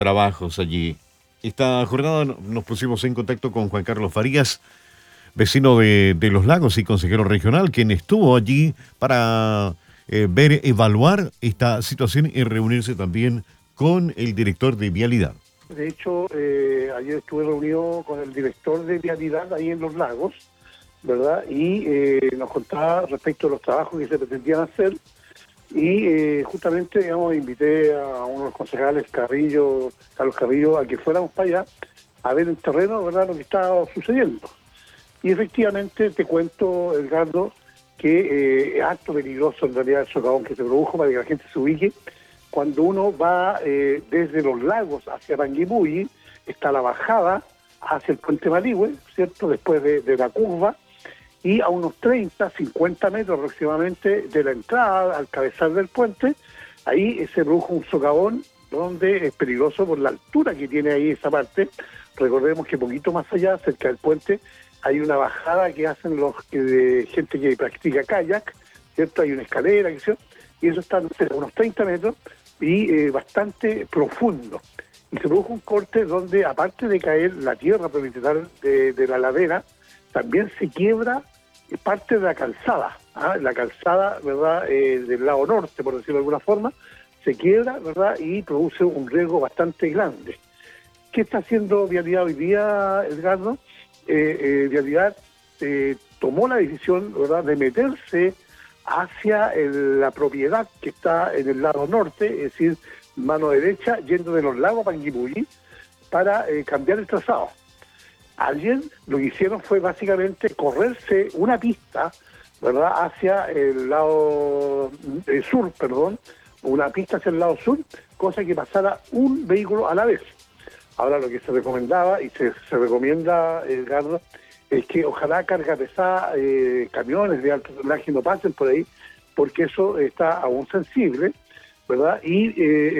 trabajos allí. Esta jornada nos pusimos en contacto con Juan Carlos Farías, vecino de Los Lagos y consejero regional, quien estuvo allí para evaluar esta situación y reunirse también con el director de Vialidad. De hecho, ayer estuve reunido con el director de Vialidad ahí en Los Lagos, ¿verdad? Y nos contaba respecto a los trabajos que se pretendían hacer. Y justamente, digamos, invité a uno de los concejales, Carlos Carrillo, a que fuéramos para allá a ver en terreno, ¿verdad?, lo que estaba sucediendo. Y efectivamente te cuento, Edgardo, que es harto peligroso en realidad el socavón que se produjo, para que la gente se ubique. Cuando uno va desde Los Lagos hacia Panguipulli, está la bajada hacia el puente Maligüe, ¿cierto?, después de la curva, y a unos 30, 50 metros aproximadamente de la entrada al cabezal del puente, ahí se produjo un socavón donde es peligroso por la altura que tiene ahí esa parte. Recordemos que poquito más allá, cerca del puente, hay una bajada que hacen gente que practica kayak, ¿cierto? Hay una escalera, y eso está a unos 30 metros y bastante profundo. Y se produjo un corte donde, aparte de caer la tierra propietaria de la ladera, también se quiebra parte de la calzada, la calzada, ¿verdad?, del lado norte, por decirlo de alguna forma, se quiebra, ¿verdad?, y produce un riesgo bastante grande. ¿Qué está haciendo Vialidad hoy día, Edgardo? Vialidad tomó la decisión, ¿verdad?, de meterse hacia la propiedad que está en el lado norte, es decir, mano derecha, yendo de Los Lagos a Panguipulli, para cambiar el trazado. Ayer lo que hicieron fue básicamente correrse una pista, ¿verdad?, hacia el lado sur, una pista hacia el lado sur, cosa que pasara un vehículo a la vez. Ahora lo que se recomendaba y se recomienda, Edgardo, es que ojalá carga pesada, camiones de alto tonelaje no pasen por ahí, porque eso está aún sensible, ¿verdad? Y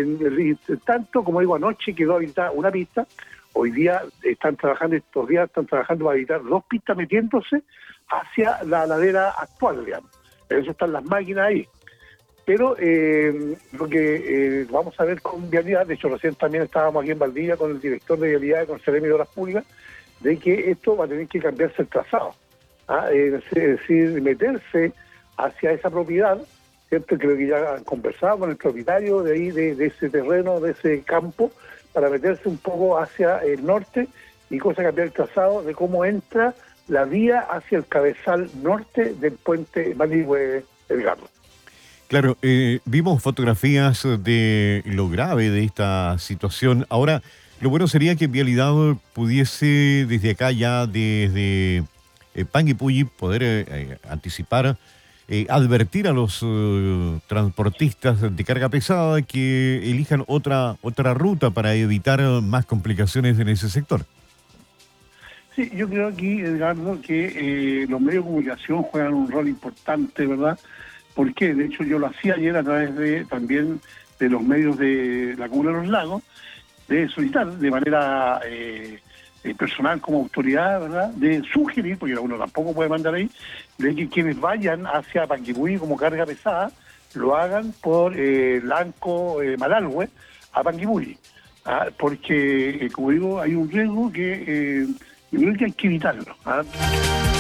tanto, como digo, anoche quedó habilitada una pista. Hoy día estos días están trabajando para evitar 2 pistas metiéndose hacia la ladera actual, digamos. Eso están las máquinas ahí. Pero lo que vamos a ver con Vialidad, de hecho recién también estábamos aquí en Valdivia con el director de Vialidad, con el Seremi de Obras Públicas, de que esto va a tener que cambiarse el trazado. Es decir, meterse hacia esa propiedad, ¿cierto? Creo que ya han conversado con el propietario de ahí, de ese terreno, de ese campo, para meterse un poco hacia el norte y cosa cambiar el trazado de cómo entra la vía hacia el cabezal norte del puente Maligüe, Edgardo. Claro, vimos fotografías de lo grave de esta situación. Ahora, lo bueno sería que Vialidad pudiese desde acá ya, desde Panguipulli, poder anticipar, advertir a los transportistas de carga pesada que elijan otra ruta para evitar más complicaciones en ese sector. Sí, yo creo aquí, Edgardo, que los medios de comunicación juegan un rol importante, ¿verdad? ¿Por qué? De hecho, yo lo hacía ayer a través también de los medios de la Comuna de Los Lagos, de solicitar de manera personal como autoridad, ¿verdad?, de sugerir, porque uno tampoco puede mandar ahí, de que quienes vayan hacia Panguipulli como carga pesada lo hagan por Lanco, Malalhue, a Panguipulli. Porque, como digo, hay un riesgo que yo creo que hay que evitarlo.